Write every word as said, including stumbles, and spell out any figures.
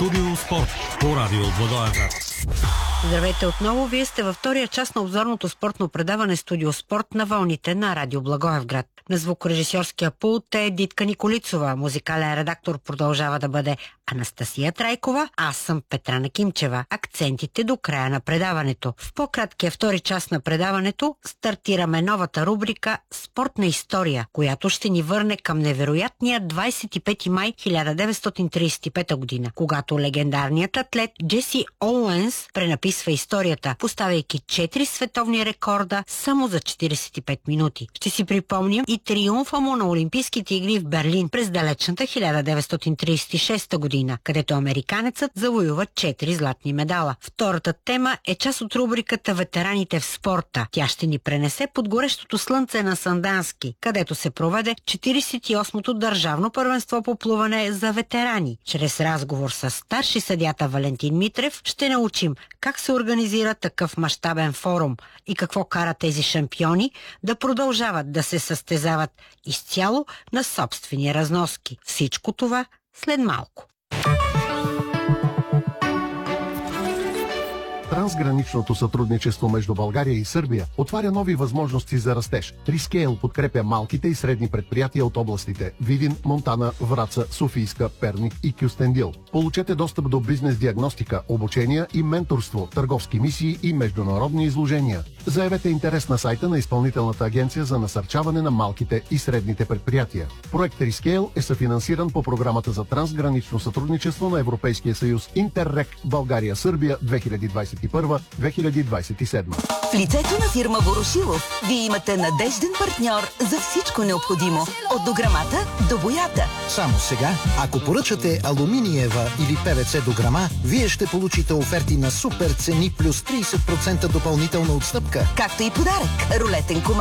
Студио Спорт по радио Благоевград. Здравейте отново, вие сте във втория част на обзорното спортно предаване Студио Спорт на вълните на радио Благоевград. На звукорежисьорския пулт е Дитка Николицова, музикален редактор продължава да бъде Анастасия Трайкова, аз съм Петрана Кимчева. Акцентите до края на предаването. В по-краткия втори част на предаването стартираме новата рубрика Спортна история, която ще ни върне към невероятния двадесет и пети май хиляда деветстотин тридесет и пета година, когато легендарният атлет Джеси Оуенс пренаписва историята, поставяйки четири световни рекорда само за четиридесет и пет минути. Ще си припомним и триумфа му на Олимпийските игри в Берлин през далечната хиляда деветстотин тридесет и шеста година, където американецът завоюва четири златни медала. Втората тема е част от рубриката Ветераните в спорта. Тя ще ни пренесе под горещото слънце на Сандански, където се проведе четиридесет и осмото държавно първенство по плуване за ветерани. Чрез разговор с старши съдията Валентин Митрев ще научим как се организира такъв мащабен форум и какво кара тези шампиони да продължават да се състезават изцяло на собствени разноски. Всичко това след малко. Трансграничното сътрудничество между България и Сърбия отваря нови възможности за растеж. Рискейл подкрепя малките и средни предприятия от областите Видин, Монтана, Враца, Софийска, Перник и Кюстендил. Получете достъп до бизнес диагностика, обучения и менторство, търговски мисии и международни изложения. Заявете интерес на сайта на Изпълнителната агенция за насърчаване на малките и средните предприятия. Проект Рискейл е съфинансиран по програмата за трансгранично сътрудничество на Европейския съюз Интеррек България-Сърбия две хиляди двадесет и първа - две хиляди двадесет и седма. В лицето на фирма Ворошилов вие имате надежден партньор за всичко необходимо. От дограмата до боята. Само сега, ако поръчате алуминиева или Пе Ве Це дограма, вие ще получите оферти на супер цени плюс тридесет процента допълнителна отстъпка. Както и подарък. Рулетен комар